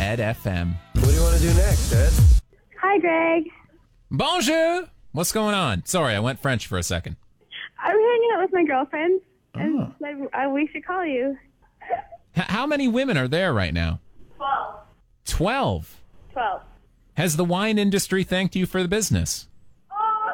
Ed FM. What do you want to do next, Ed? Hi, Greg. Bonjour! What's going on? Sorry, I went French for a second. I'm hanging out with my girlfriend, and we should call you. How many women are there right now? 12. 12. 12. Has the wine industry thanked you for the business?